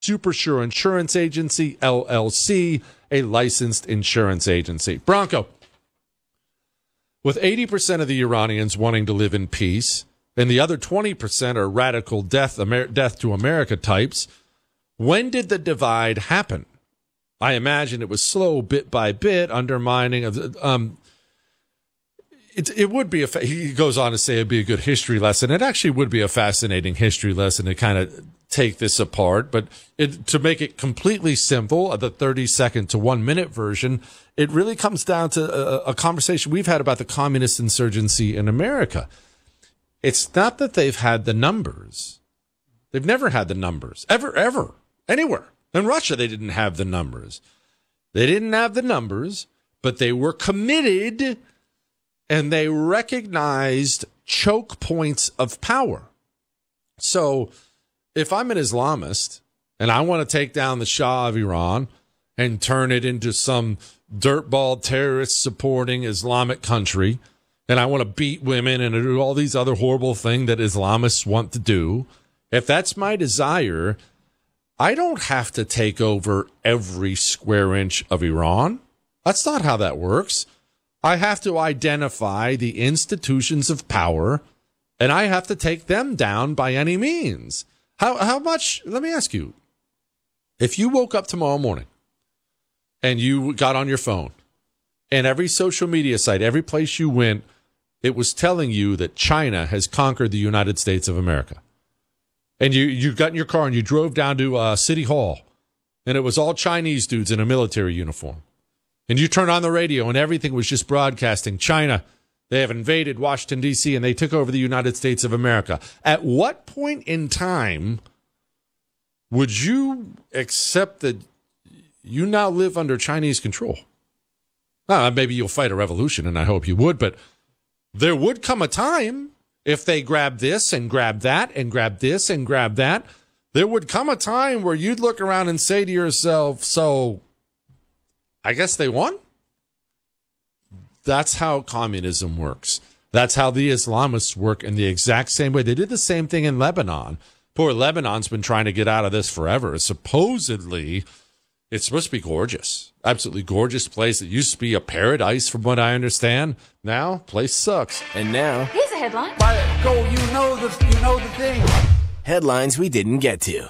Supersure Insurance Agency, LLC, a licensed insurance agency. Bronco, with 80% of the Iranians wanting to live in peace, and the other 20% are radical death to America types, when did the divide happen? I imagine it was slow, bit by bit, undermining of it would be he goes on to say it'd be a good history lesson. It actually would be a fascinating history lesson to kind of take this apart, but to make it completely simple, the 30-second to 1 minute version, it really comes down to a conversation we've had about the communist insurgency in America. It's not that they've had the numbers. They've never had the numbers, ever, anywhere. In Russia, they didn't have the numbers. They didn't have the numbers, but they were committed, and they recognized choke points of power. So if I'm an Islamist and I want to take down the Shah of Iran and turn it into some dirtball terrorist supporting Islamic country, and I want to beat women and do all these other horrible things that Islamists want to do, if that's my desire, I don't have to take over every square inch of Iran. That's not how that works. I have to identify the institutions of power, and I have to take them down by any means. How much, let me ask you, if you woke up tomorrow morning and you got on your phone and every social media site, every place you went, it was telling you that China has conquered the United States of America. And you got in your car and you drove down to City Hall, and it was all Chinese dudes in a military uniform. And you turned on the radio and everything was just broadcasting China. They have invaded Washington, D.C., and they took over the United States of America. At what point in time would you accept that you now live under Chinese control? Maybe you'll fight a revolution, and I hope you would, but there would come a time if they grab this and grab that and grab this and grab that, there would come a time where you'd look around and say to yourself, so I guess they won? That's how communism works. That's how the Islamists work in the exact same way. They did the same thing in Lebanon. Poor Lebanon's been trying to get out of this forever. Supposedly, it's supposed to be gorgeous. Absolutely gorgeous place. It used to be a paradise from what I understand. Now, place sucks. And now, here's a headline. Go, you know the thing. Headlines we didn't get to.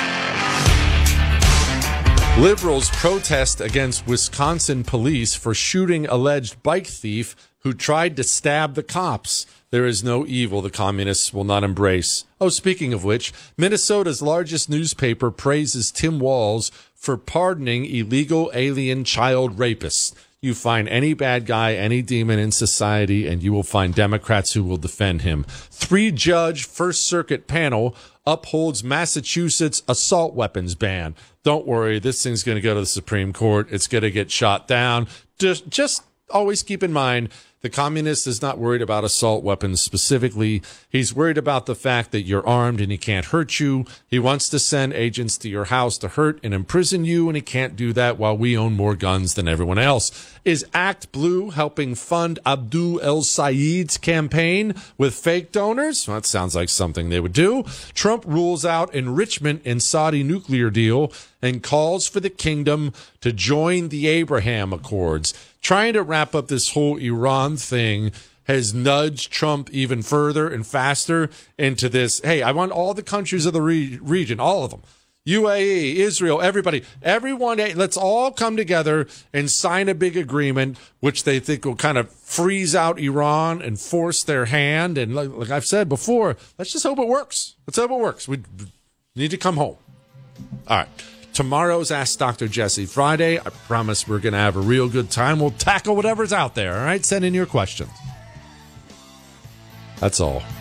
Liberals protest against Wisconsin police for shooting alleged bike thief who tried to stab the cops. There is no evil the communists will not embrace. Oh, speaking of which, Minnesota's largest newspaper praises Tim Walz for pardoning illegal alien child rapists. You find any bad guy, any demon in society, and you will find Democrats who will defend him. 3-judge First Circuit panel upholds Massachusetts assault weapons ban. Don't worry, this thing's going to go to the Supreme Court. It's going to get shot down. Just always keep in mind, the communist is not worried about assault weapons specifically. He's worried about the fact that you're armed and he can't hurt you. He wants to send agents to your house to hurt and imprison you, and he can't do that while we own more guns than everyone else. Is Act Blue helping fund Abdul El Sayed's campaign with fake donors? Well, that sounds like something they would do. Trump rules out enrichment in Saudi nuclear deal and calls for the kingdom to join the Abraham Accords. Trying to wrap up this whole Iran thing has nudged Trump even further and faster into this. Hey, I want all the countries of the region, all of them, UAE, Israel, everyone, let's all come together and sign a big agreement, which they think will kind of freeze out Iran and force their hand. And like I've said before, let's just hope it works. Let's hope it works. We need to come home. All right. Tomorrow's Ask Dr. Jesse Friday. I promise we're going to have a real good time. We'll tackle whatever's out there, all right? Send in your questions. That's all.